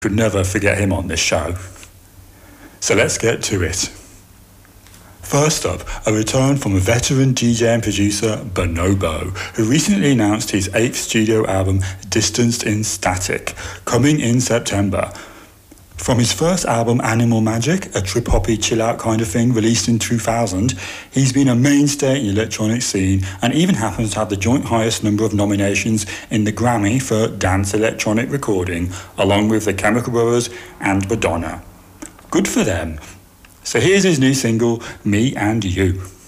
Could never forget him on this show. So let's get to it. First up, a return from a veteran DJ and producer, Bonobo, who recently announced his 8th studio album, Distanced in Static, coming in September. From his first album, Animal Magic, a trip-hoppy, chill-out kind of thing released in 2000, he's been a mainstay in the electronic scene and even happens to have the joint highest number of nominations in the Grammy for Dance Electronic Recording, along with the Chemical Brothers and Madonna. Good for them. So here's his new single, Me and You.